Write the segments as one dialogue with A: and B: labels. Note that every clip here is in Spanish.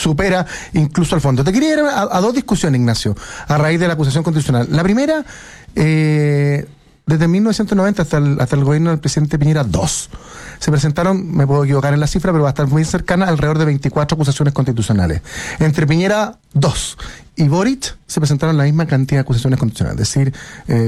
A: supera incluso al fondo. Te quería ir a dos discusiones, Ignacio, a raíz de la acusación constitucional. La primera, desde 1990 hasta el gobierno del presidente Piñera, dos. Se presentaron, me puedo equivocar en la cifra, pero va a estar muy cercana, alrededor de 24 acusaciones constitucionales. Entre Piñera, 2. Y Boric se presentaron la misma cantidad de acusaciones constitucionales. Es decir,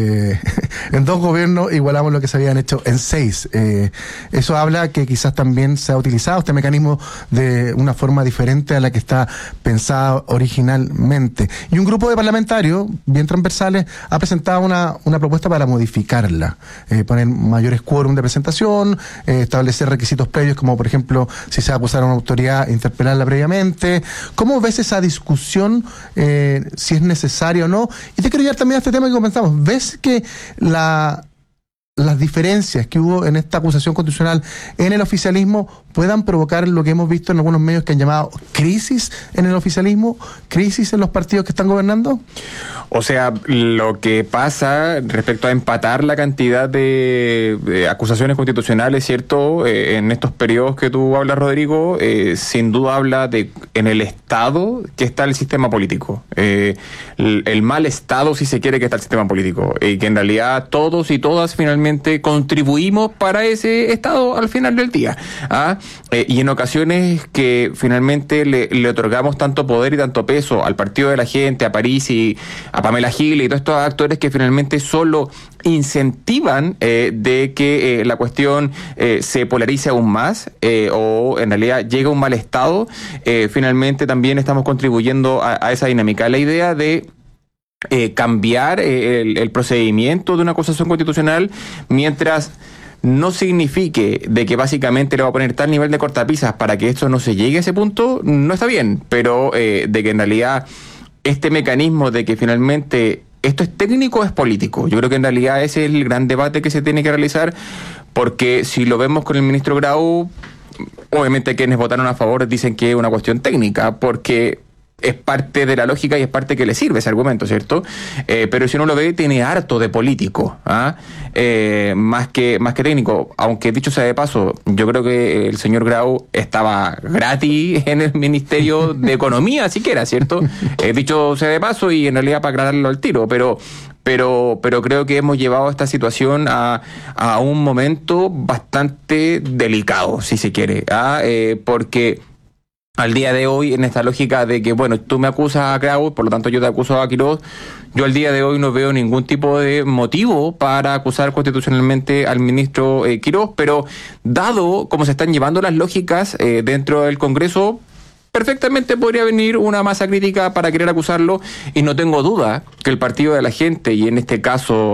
A: en 2 gobiernos igualamos lo que se habían hecho en 6. Eso habla que quizás también se ha utilizado este mecanismo de una forma diferente a la que está pensada originalmente. Y un grupo de parlamentarios, bien transversales, ha presentado una propuesta para modificarla. Poner mayores quórum de presentación, establecer requisitos previos, como por ejemplo, si se va a acusar a una autoridad, interpelarla previamente. ¿Cómo ves esa discusión? Si es necesario o no. Y te quiero llevar también a este tema que comenzamos. ¿Ves que las diferencias que hubo en esta acusación constitucional en el oficialismo puedan provocar lo que hemos visto en algunos medios que han llamado crisis en el oficialismo, crisis en los partidos que están gobernando?
B: O sea, lo que pasa respecto a empatar la cantidad de acusaciones constitucionales, ¿cierto? En estos periodos que tú hablas, Rodrigo, sin duda habla de en el estado que está el sistema político. El mal estado, si se quiere, que está el sistema político. Y que en realidad todos y todas finalmente contribuimos para ese estado al final del día. Y en ocasiones que finalmente le otorgamos tanto poder y tanto peso al Partido de la Gente, a París y a Pamela Giles y todos estos actores que finalmente solo incentivan de que la cuestión se polarice aún más o en realidad llegue a un mal estado, finalmente también estamos contribuyendo a esa dinámica. La idea de cambiar el procedimiento de una acusación constitucional mientras no signifique de que básicamente le va a poner tal nivel de cortapisas para que esto no se llegue a ese punto, no está bien, pero de que en realidad este mecanismo de que finalmente esto es técnico o es político. Yo creo que en realidad ese es el gran debate que se tiene que realizar, porque si lo vemos con el ministro Grau, obviamente quienes votaron a favor dicen que es una cuestión técnica, porque es parte de la lógica y es parte que le sirve ese argumento, ¿cierto? Pero si uno lo ve, tiene harto de político, más que técnico. Aunque dicho sea de paso, yo creo que el señor Grau estaba gratis en el Ministerio de Economía, siquiera, ¿cierto? Dicho sea de paso y en realidad para aclararlo al tiro, pero creo que hemos llevado esta situación a un momento bastante delicado, si se quiere, porque al día de hoy, en esta lógica de que, bueno, tú me acusas a Grau, por lo tanto yo te acuso a Quirós, yo al día de hoy no veo ningún tipo de motivo para acusar constitucionalmente al ministro Quirós, pero dado cómo se están llevando las lógicas dentro del Congreso, perfectamente podría venir una masa crítica para querer acusarlo, y no tengo duda que el Partido de la Gente, y en este caso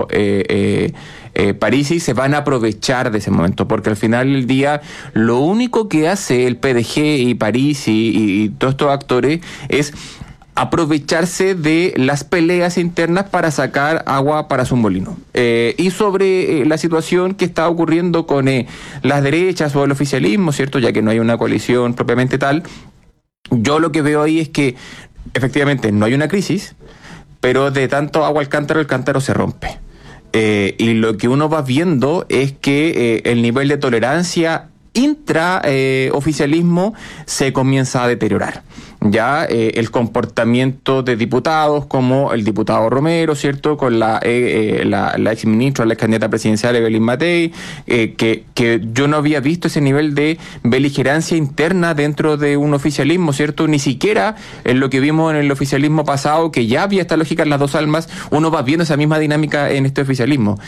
B: Parisi, se van a aprovechar de ese momento, porque al final del día lo único que hace el PDG y Parisi y todos estos actores es aprovecharse de las peleas internas para sacar agua para su molino. Y sobre la situación que está ocurriendo con las derechas o el oficialismo, ¿cierto? Ya que no hay una coalición propiamente tal, yo lo que veo ahí es que efectivamente no hay una crisis, pero de tanto agua al cántaro se rompe. Y lo que uno va viendo es que el nivel de tolerancia intraoficialismo se comienza a deteriorar. Ya el comportamiento de diputados como el diputado Romero, ¿cierto? Con la exministra, la ex candidata presidencial Evelyn Matei, que yo no había visto ese nivel de beligerancia interna dentro de un oficialismo, ¿cierto? Ni siquiera en lo que vimos en el oficialismo pasado, que ya había esta lógica en las dos almas, uno va viendo esa misma dinámica en este oficialismo.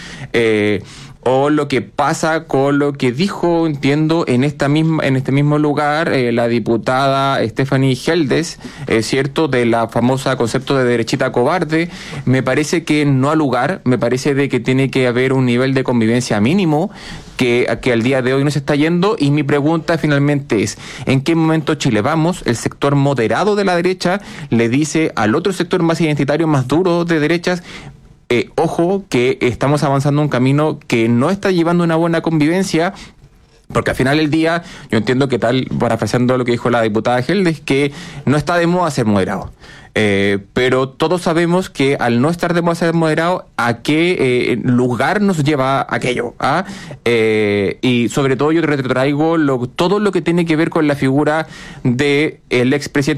B: O lo que pasa con lo que dijo, entiendo, en este mismo lugar, la diputada Stephanie Geldes, ¿cierto?, de la famosa concepto de derechita cobarde. Me parece que no ha lugar, me parece de que tiene que haber un nivel de convivencia mínimo que al día de hoy no se está yendo, y mi pregunta finalmente es, ¿en qué momento Chile Vamos, el sector moderado de la derecha, le dice al otro sector más identitario, más duro de derechas, ojo, que estamos avanzando un camino que no está llevando una buena convivencia? Porque al final del día, yo entiendo que tal, parafraseando lo que dijo la diputada Geldes, que no está de moda ser moderado. Pero todos sabemos que al no estar de moda ser moderado, ¿a qué lugar nos lleva aquello? Y sobre todo yo te retrotraigo todo lo que tiene que ver con la figura del expresidente